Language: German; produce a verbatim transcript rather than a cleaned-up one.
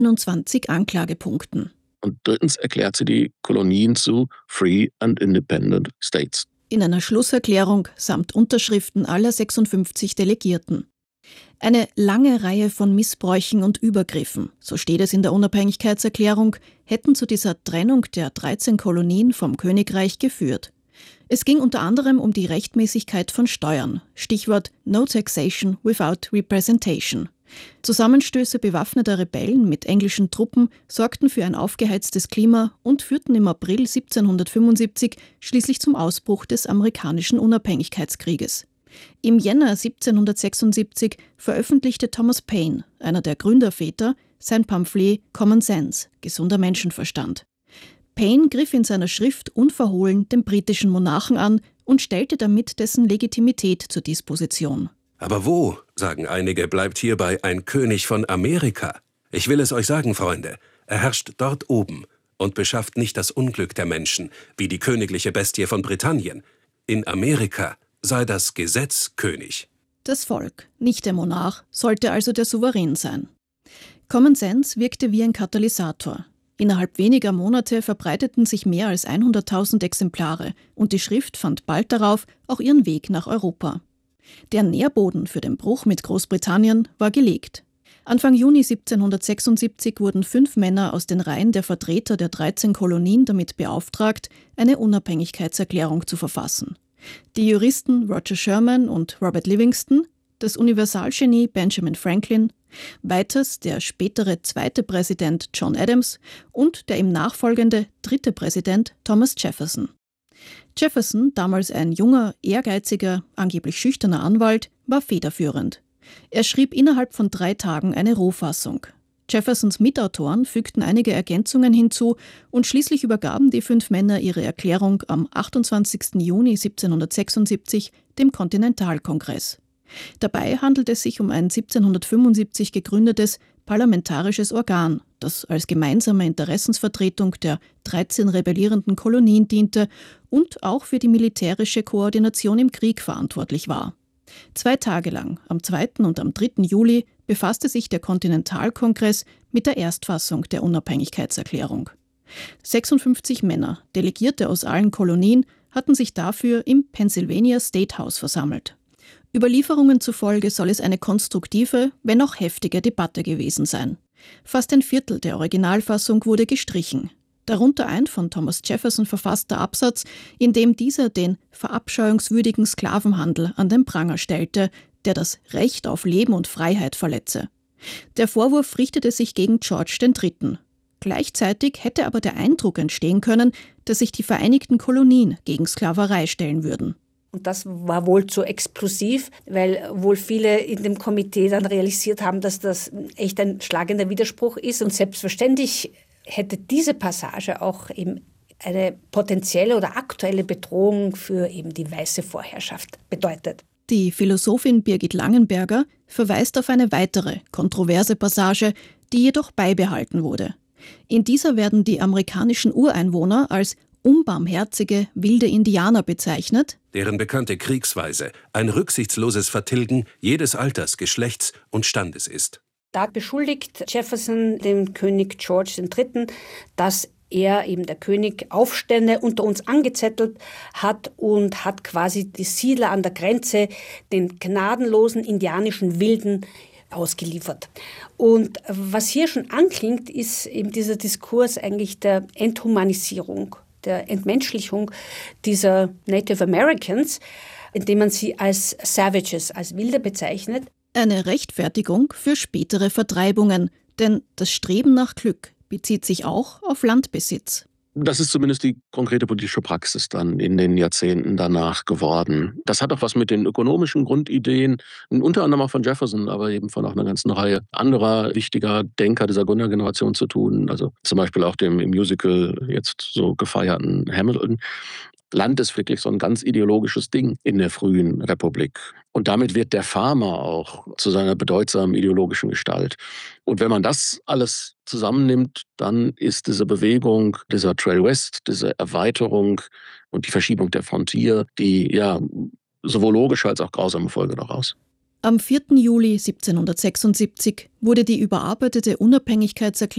einundzwanzig Anklagepunkten. Und drittens erklärt sie die Kolonien zu Free and Independent States. In einer Schlusserklärung samt Unterschriften aller sechsundfünfzig Delegierten. Eine lange Reihe von Missbräuchen und Übergriffen, so steht es in der Unabhängigkeitserklärung, hätten zu dieser Trennung der dreizehn Kolonien vom Königreich geführt. Es ging unter anderem um die Rechtmäßigkeit von Steuern, Stichwort No Taxation Without Representation. Zusammenstöße bewaffneter Rebellen mit englischen Truppen sorgten für ein aufgeheiztes Klima und führten im April siebzehnhundertfünfundsiebzig schließlich zum Ausbruch des amerikanischen Unabhängigkeitskrieges. Im Jänner siebzehnhundertsechsundsiebzig veröffentlichte Thomas Paine, einer der Gründerväter, sein Pamphlet Common Sense, gesunder Menschenverstand. Paine griff in seiner Schrift unverhohlen den britischen Monarchen an und stellte damit dessen Legitimität zur Disposition. Aber wo, sagen einige, bleibt hierbei ein König von Amerika? Ich will es euch sagen, Freunde, er herrscht dort oben und beschafft nicht das Unglück der Menschen, wie die königliche Bestie von Britannien. In Amerika sei das Gesetz König. Das Volk, nicht der Monarch, sollte also der Souverän sein. Common Sense wirkte wie ein Katalysator. Innerhalb weniger Monate verbreiteten sich mehr als hunderttausend Exemplare und die Schrift fand bald darauf auch ihren Weg nach Europa. Der Nährboden für den Bruch mit Großbritannien war gelegt. Anfang Juni siebzehnhundertsechsundsiebzig wurden fünf Männer aus den Reihen der Vertreter der dreizehn Kolonien damit beauftragt, eine Unabhängigkeitserklärung zu verfassen. Die Juristen Roger Sherman und Robert Livingston, das Universalgenie Benjamin Franklin, weiters der spätere zweite Präsident John Adams und der ihm nachfolgende dritte Präsident Thomas Jefferson. Jefferson, damals ein junger, ehrgeiziger, angeblich schüchterner Anwalt, war federführend. Er schrieb innerhalb von drei Tagen eine Rohfassung. Jeffersons Mitautoren fügten einige Ergänzungen hinzu und schließlich übergaben die fünf Männer ihre Erklärung am achtundzwanzigsten Juni siebzehnhundertsechsundsiebzig dem Kontinentalkongress. Dabei handelt es sich um ein siebzehnhundertfünfundsiebzig gegründetes parlamentarisches Organ, das als gemeinsame Interessensvertretung der dreizehn rebellierenden Kolonien diente und auch für die militärische Koordination im Krieg verantwortlich war. Zwei Tage lang, am zweiten und am dritten Juli, befasste sich der Kontinentalkongress mit der Erstfassung der Unabhängigkeitserklärung. sechsundfünfzig Männer, Delegierte aus allen Kolonien, hatten sich dafür im Pennsylvania State House versammelt. Überlieferungen zufolge soll es eine konstruktive, wenn auch heftige Debatte gewesen sein. Fast ein Viertel der Originalfassung wurde gestrichen. Darunter ein von Thomas Jefferson verfasster Absatz, in dem dieser den verabscheuungswürdigen Sklavenhandel an den Pranger stellte, der das Recht auf Leben und Freiheit verletze. Der Vorwurf richtete sich gegen George der Dritte. Gleichzeitig hätte aber der Eindruck entstehen können, dass sich die Vereinigten Kolonien gegen Sklaverei stellen würden. Und das war wohl zu explosiv, weil wohl viele in dem Komitee dann realisiert haben, dass das echt ein schlagender Widerspruch ist. Und selbstverständlich hätte diese Passage auch eben eine potenzielle oder aktuelle Bedrohung für eben die weiße Vorherrschaft bedeutet. Die Philosophin Birgit Langenberger verweist auf eine weitere kontroverse Passage, die jedoch beibehalten wurde. In dieser werden die amerikanischen Ureinwohner als unbarmherzige, wilde Indianer bezeichnet, deren bekannte Kriegsweise ein rücksichtsloses Vertilgen jedes Alters, Geschlechts und Standes ist. Da beschuldigt Jefferson den König George der Dritte, dass er, eben der König, Aufstände unter uns angezettelt hat und hat quasi die Siedler an der Grenze den gnadenlosen indianischen Wilden ausgeliefert. Und was hier schon anklingt, ist eben dieser Diskurs eigentlich der Enthumanisierung, der Entmenschlichung dieser Native Americans, indem man sie als Savages, als Wilde bezeichnet. Eine Rechtfertigung für spätere Vertreibungen, denn das Streben nach Glück bezieht sich auch auf Landbesitz. Das ist zumindest die konkrete politische Praxis dann in den Jahrzehnten danach geworden. Das hat auch was mit den ökonomischen Grundideen, unter anderem auch von Jefferson, aber eben von auch einer ganzen Reihe anderer wichtiger Denker dieser Gründergeneration zu tun. Also zum Beispiel auch dem im Musical jetzt so gefeierten Hamilton. Land ist wirklich so ein ganz ideologisches Ding in der frühen Republik. Und damit wird der Farmer auch zu seiner bedeutsamen ideologischen Gestalt. Und wenn man das alles zusammennimmt, dann ist diese Bewegung, dieser Trail West, diese Erweiterung und die Verschiebung der Frontier, die ja sowohl logische als auch grausame Folge daraus. Am vierten Juli siebzehnhundertsechsundsiebzig wurde die überarbeitete Unabhängigkeitserklärung